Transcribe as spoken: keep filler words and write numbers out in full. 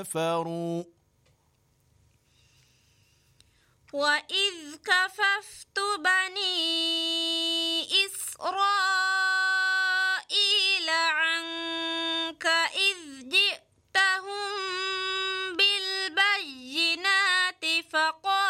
كفروا وإذ كففت بني إسرائيل عنك إذ جئتهم بالبينات فقال